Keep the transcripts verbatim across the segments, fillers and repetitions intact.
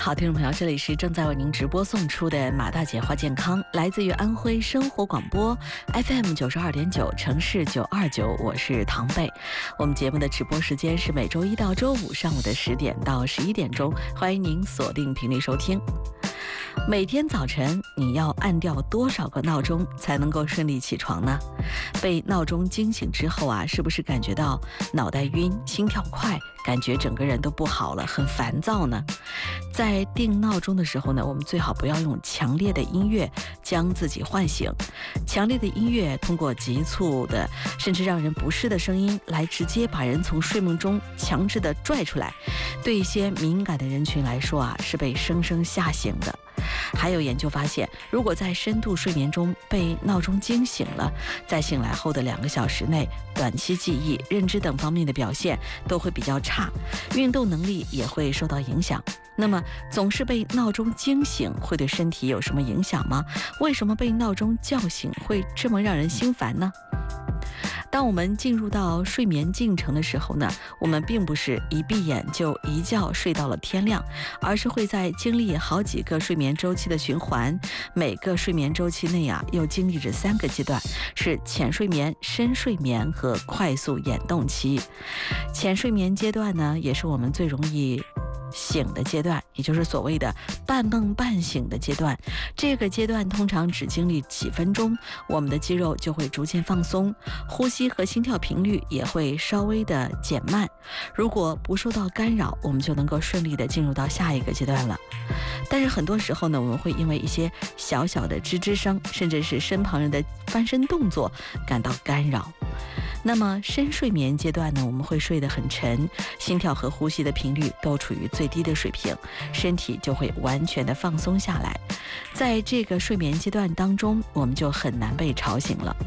好，听众朋友，这里是正在为您直播送出的马大姐话健康，来自于安徽生活广播 F M 九十二点九，城市九二九，我是唐贝。我们节目的直播时间是每周一到周五上午的十点到十一点钟，欢迎您锁定频率收听。每天早晨你要按掉多少个闹钟才能够顺利起床呢？被闹钟惊醒之后啊，是不是感觉到脑袋晕、心跳快，感觉整个人都不好了，很烦躁呢？在定闹钟的时候呢，我们最好不要用强烈的音乐将自己唤醒。强烈的音乐通过急促的甚至让人不适的声音来直接把人从睡梦中强制的拽出来，对一些敏感的人群来说啊，是被生生吓醒的。还有研究发现，如果在深度睡眠中被闹钟惊醒了，在醒来后的两个小时内，短期记忆、认知等方面的表现都会比较差，运动能力也会受到影响。那么总是被闹钟惊醒会对身体有什么影响吗？为什么被闹钟叫醒会这么让人心烦呢？当我们进入到睡眠进程的时候呢，我们并不是一闭眼就一觉睡到了天亮，而是会在经历好几个睡眠周期的循环，每个睡眠周期内啊，又经历着三个阶段，是浅睡眠、深睡眠和快速眼动期。浅睡眠阶段呢，也是我们最容易醒的阶段，也就是所谓的半梦半醒的阶段。这个阶段通常只经历几分钟，我们的肌肉就会逐渐放松，呼吸和心跳频率也会稍微的减慢。如果不受到干扰，我们就能够顺利的进入到下一个阶段了。但是很多时候呢，我们会因为一些小小的吱吱声，甚至是身旁人的翻身动作感到干扰。那么深睡眠阶段呢，我们会睡得很沉，心跳和呼吸的频率都处于最低的水平，身体就会完全的放松下来。在这个睡眠阶段当中，我们就很难被吵醒了。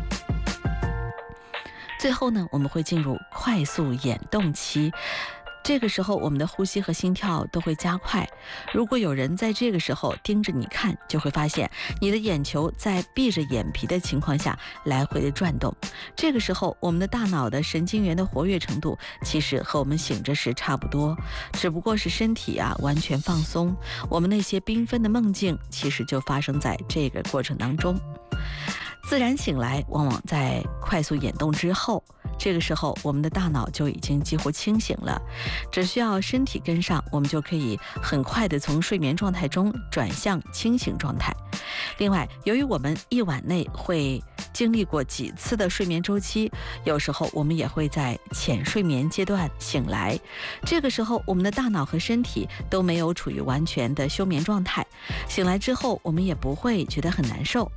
最后呢，我们会进入快速眼动期。这个时候我们的呼吸和心跳都会加快，如果有人在这个时候盯着你看，就会发现你的眼球在闭着眼皮的情况下来回的转动。这个时候我们的大脑的神经元的活跃程度其实和我们醒着时差不多，只不过是身体啊完全放松，我们那些缤纷的梦境其实就发生在这个过程当中。自然醒来往往在快速眼动之后，这个时候我们的大脑就已经几乎清醒了，只需要身体跟上，我们就可以很快的从睡眠状态中转向清醒状态。另外，由于我们一晚内会经历过几次的睡眠周期，有时候我们也会在浅睡眠阶段醒来，这个时候我们的大脑和身体都没有处于完全的休眠状态，醒来之后我们也不会觉得很难受。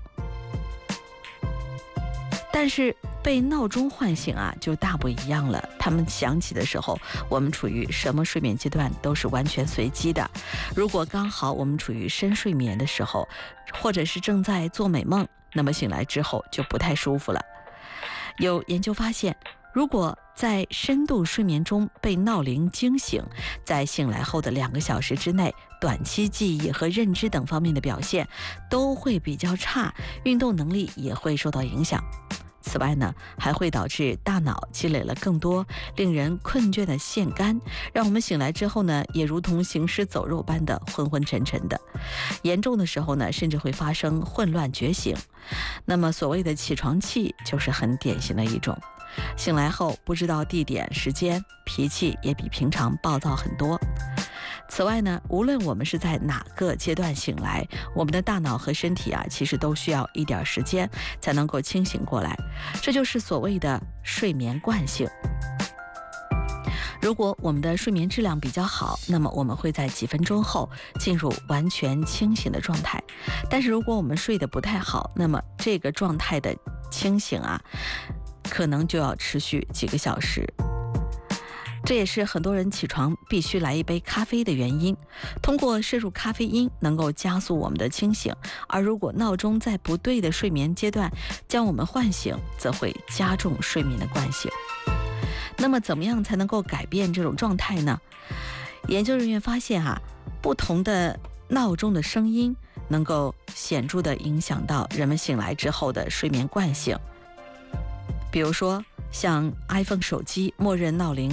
但是被闹钟唤醒啊，就大不一样了。他们响起的时候，我们处于什么睡眠阶段都是完全随机的。如果刚好我们处于深睡眠的时候，或者是正在做美梦，那么醒来之后就不太舒服了。有研究发现，如果在深度睡眠中被闹铃惊醒，在醒来后的两个小时之内，短期记忆和认知等方面的表现都会比较差，运动能力也会受到影响。此外呢，还会导致大脑积累了更多令人困倦的腺苷，让我们醒来之后呢，也如同行尸走肉般的昏昏沉沉的。严重的时候呢，甚至会发生混乱觉醒。那么所谓的起床气就是很典型的一种。醒来后不知道地点时间，脾气也比平常暴躁很多。此外呢，无论我们是在哪个阶段醒来，我们的大脑和身体啊，其实都需要一点时间才能够清醒过来，这就是所谓的睡眠惯性。如果我们的睡眠质量比较好，那么我们会在几分钟后进入完全清醒的状态。但是如果我们睡得不太好，那么这个状态的清醒啊，可能就要持续几个小时。这也是很多人起床必须来一杯咖啡的原因。通过摄入咖啡因能够加速我们的清醒，而如果闹钟在不对的睡眠阶段将我们唤醒，则会加重睡眠的惯性。那么怎么样才能够改变这种状态呢？研究人员发现啊，不同的闹钟的声音能够显著地影响到人们醒来之后的睡眠惯性。比如说像 iPhone 手机默认闹铃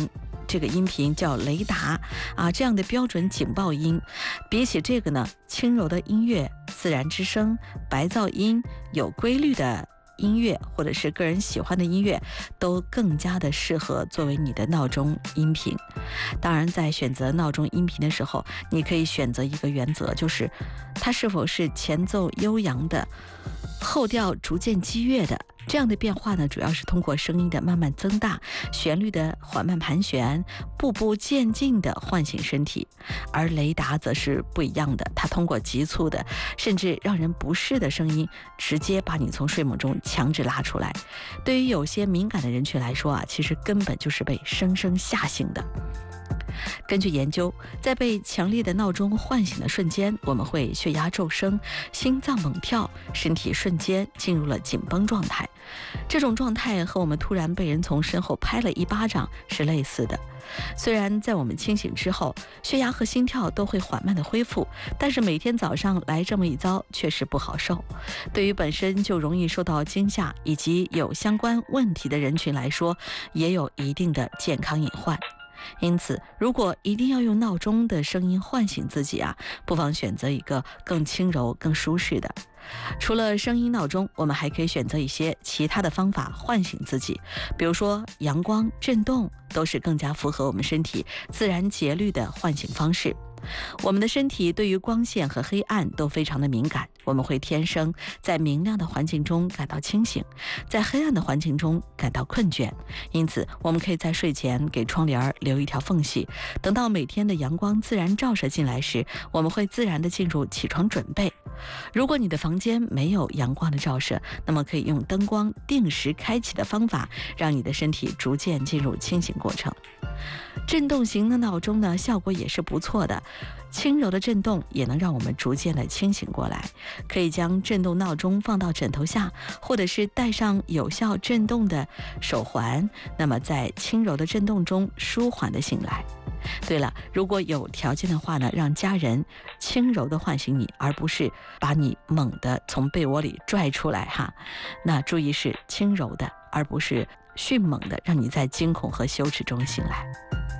这个音频叫雷达啊，这样的标准警报音。比起这个呢，轻柔的音乐、自然之声、白噪音、有规律的音乐，或者是个人喜欢的音乐，都更加的适合作为你的闹钟音频。当然，在选择闹钟音频的时候，你可以选择一个原则，就是它是否是前奏悠扬的，后调逐渐激越的。这样的变化呢，主要是通过声音的慢慢增大，旋律的缓慢盘旋，步步渐进的唤醒身体。而雷达则是不一样的，它通过急促的甚至让人不适的声音，直接把你从睡梦中强制拉出来。对于有些敏感的人群来说啊，其实根本就是被生生吓醒的。根据研究，在被强烈的闹钟唤醒的瞬间，我们会血压骤升，心脏猛跳，身体瞬间进入了紧绷状态。这种状态和我们突然被人从身后拍了一巴掌是类似的。虽然在我们清醒之后，血压和心跳都会缓慢的恢复，但是每天早上来这么一遭确实不好受。对于本身就容易受到惊吓以及有相关问题的人群来说，也有一定的健康隐患。因此，如果一定要用闹钟的声音唤醒自己啊，不妨选择一个更轻柔、更舒适的。除了声音闹钟，我们还可以选择一些其他的方法唤醒自己，比如说阳光、震动，都是更加符合我们身体自然节律的唤醒方式。我们的身体对于光线和黑暗都非常的敏感，我们会天生在明亮的环境中感到清醒，在黑暗的环境中感到困倦。因此，我们可以在睡前给窗帘留一条缝隙，等到每天的阳光自然照射进来时，我们会自然的进入起床准备。如果你的房间没有阳光的照射，那么可以用灯光定时开启的方法，让你的身体逐渐进入清醒过程。震动型的闹钟呢，效果也是不错的，轻柔的震动也能让我们逐渐的清醒过来。可以将震动闹钟放到枕头下，或者是戴上有效震动的手环，那么在轻柔的震动中舒缓的醒来。对了，如果有条件的话呢，让家人轻柔的唤醒你，而不是把你猛地从被窝里拽出来哈。那注意是轻柔的，而不是迅猛的让你在惊恐和羞耻中醒来。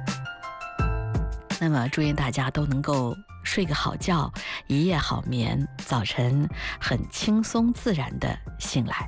那么祝愿大家都能够睡个好觉，一夜好眠，早晨很轻松自然的醒来。